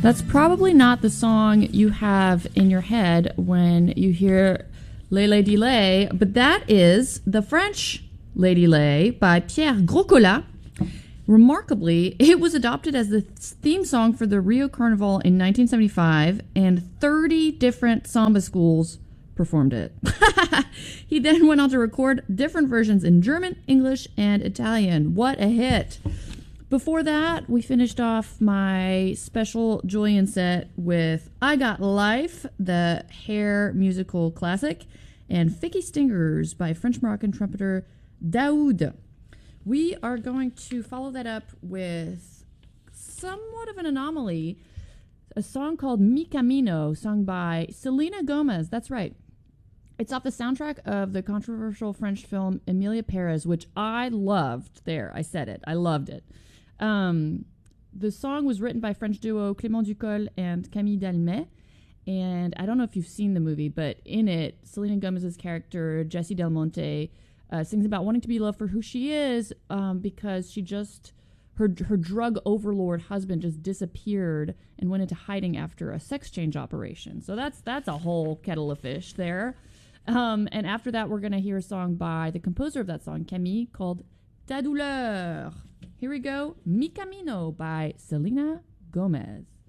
That's probably not the song you have in your head when you hear Les Lady Lay, but that is the French Lady Lay by Pierre Groscola. Remarkably, it was adopted as the theme song for the Rio Carnival in 1975, and 30 different samba schools performed it. He then went on to record different versions in German, English, and Italian. What a hit! Before that, we finished off my special Julian set with I Got Life, the Hair musical classic, and Ficky Stingers by French-Moroccan trumpeter Daoud. We are going to follow that up with somewhat of an anomaly, a song called Mi Camino, sung by Selena Gomez. That's right. It's off the soundtrack of the controversial French film Emilia Perez, which I loved. There, I said it. I loved it. The song was written by French duo Clément Ducol and Camille Dalmet. And I don't know if you've seen the movie, but in it, Selena Gomez's character, Jessie Del Monte, sings about wanting to be loved for who she is, because she just, her drug overlord husband just disappeared and went into hiding after a sex change operation. So that's a whole kettle of fish there. And after that, we're going to hear a song by the composer of that song, Camille, called Ta Douleur. Here we go, Mi Camino by Selena Gomez.